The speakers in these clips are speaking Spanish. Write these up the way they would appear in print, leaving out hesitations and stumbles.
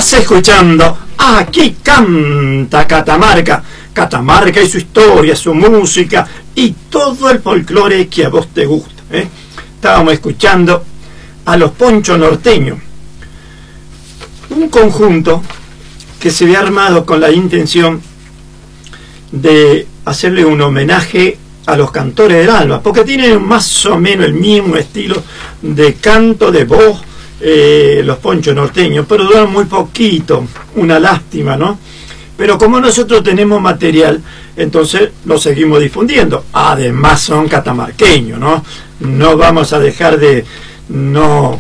Estás escuchando Aquí Canta Catamarca. Catamarca y su historia, su música y todo el folclore que a vos te gusta, ¿eh? Estábamos escuchando a los Ponchos Norteños, un conjunto que se había armado con la intención de hacerle un homenaje a los cantores del alba, porque tienen más o menos el mismo estilo de canto, de voz, los Ponchos Norteños, pero duran muy poquito, una lástima, ¿no? Pero como nosotros tenemos material, entonces lo seguimos difundiendo. Además son catamarqueños, ¿no? No vamos a dejar de no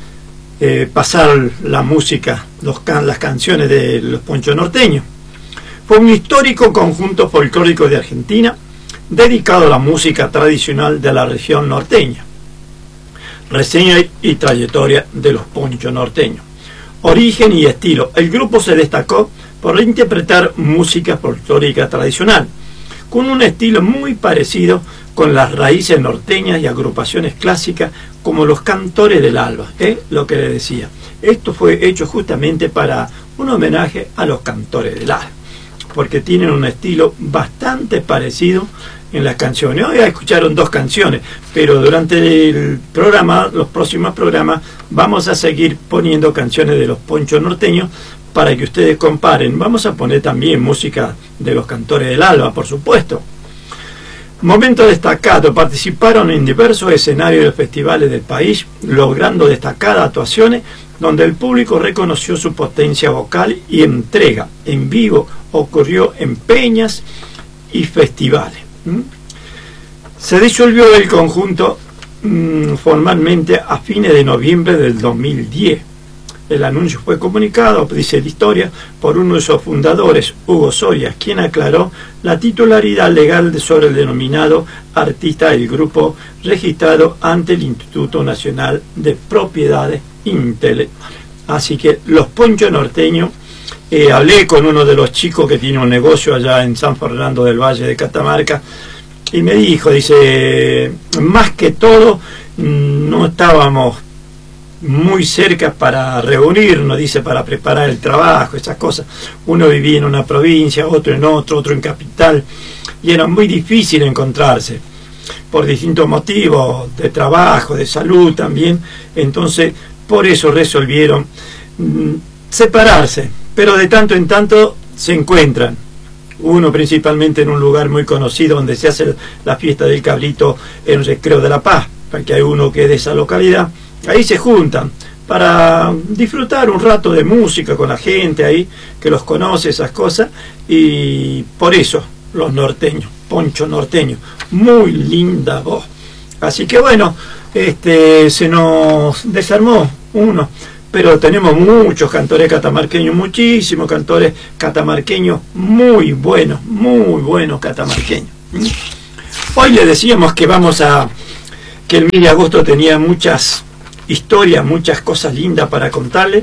pasar la música, las canciones de los Ponchos Norteños. Fue un histórico conjunto folclórico de Argentina dedicado a la música tradicional de la región norteña. Reseña y trayectoria de los Ponchos Norteños. Origen y estilo. El grupo se destacó por interpretar música folclórica tradicional, con un estilo muy parecido con las raíces norteñas y agrupaciones clásicas como los Cantores del Alba, lo que le decía. Esto fue hecho justamente para un homenaje a los Cantores del Alba, porque tienen un estilo bastante parecido en las canciones. Hoy escucharon dos canciones, pero durante el programa, los próximos programas, vamos a seguir poniendo canciones de los Ponchos Norteños para que ustedes comparen. Vamos a poner también música de los Cantores del Alba, por supuesto. Momento destacado: participaron en diversos escenarios de festivales del país, logrando destacadas actuaciones donde el público reconoció su potencia vocal y entrega en vivo. Ocurrió en peñas y festivales. Se disolvió el conjunto formalmente a fines de noviembre del 2010. El anuncio fue comunicado, dice la historia, por uno de sus fundadores, Hugo Soria, quien aclaró la titularidad legal sobre el denominado artista del grupo, registrado ante el Instituto Nacional de Propiedades Intelectuales. Así que los Ponchos Norteños, hablé con uno de los chicos que tiene un negocio allá en San Fernando del Valle de Catamarca, y me dijo, dice, más que todo, no estábamos muy cerca para reunirnos, dice, para preparar el trabajo, esas cosas. Uno vivía en una provincia, otro en otro en capital, y era muy difícil encontrarse por distintos motivos, de trabajo, de salud también. Entonces por eso resolvieron separarse, pero de tanto en tanto se encuentran. Uno principalmente en un lugar muy conocido donde se hace la fiesta del cabrito, en Recreo de la Paz, porque hay uno que es de esa localidad. Ahí se juntan para disfrutar un rato de música con la gente ahí, que los conoce, esas cosas, y por eso los norteños, Ponchos Norteños, muy linda voz. Así que bueno, se nos desarmó uno, pero tenemos muchos cantores catamarqueños, muchísimos cantores catamarqueños muy buenos catamarqueños. Hoy le decíamos que que el mes de agosto tenía muchas historias, muchas cosas lindas para contarle.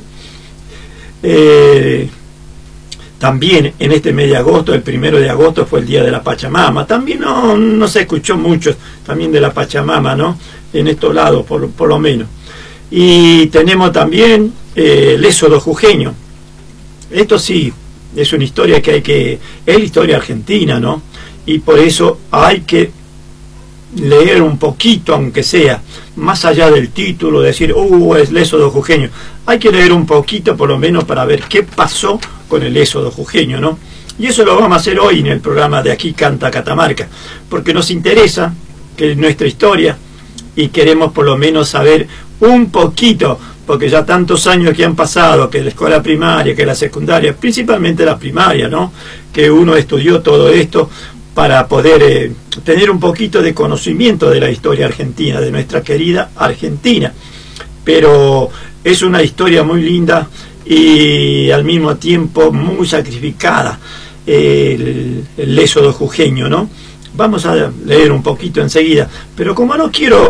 También en este mes de agosto, el 1 de agosto, fue el día de la Pachamama. También no se escuchó mucho también de la Pachamama, ¿no? En estos lados, por lo menos. Y tenemos también el éxodo jujeño. Esto sí, es una historia es la historia argentina, ¿no? Y por eso hay que leer un poquito, aunque sea, más allá del título, decir, es el éxodo jujeño. Hay que leer un poquito, por lo menos, para ver qué pasó con el éxodo jujeño, ¿no? Y eso lo vamos a hacer hoy en el programa de Aquí Canta Catamarca, porque nos interesa que nuestra historia, y queremos por lo menos saber un poquito, porque ya tantos años que han pasado, que la escuela primaria, que la secundaria, principalmente la primaria, ¿no? Que uno estudió todo esto para poder tener un poquito de conocimiento de la historia argentina, de nuestra querida Argentina. Pero es una historia muy linda y al mismo tiempo muy sacrificada, el éxodo jujeño, ¿no? Vamos a leer un poquito enseguida, pero como no quiero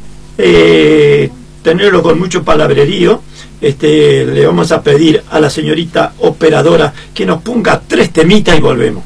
tenerlo con mucho palabrerío, le vamos a pedir a la señorita operadora que nos ponga 3 temitas y volvemos.